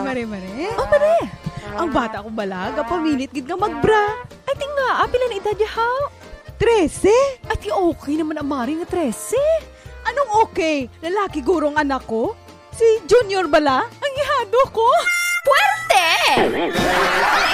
Mare. Oh, mare. Ang bata ko balag, pamilit gid nga magbra. Ay, tinga, pila na edad yahaw? 13? At okay naman ang mari nga 13. Anong okay? Lalaki gurong anak ko? Si Junior bala? Ang ihado ko? Puwerte!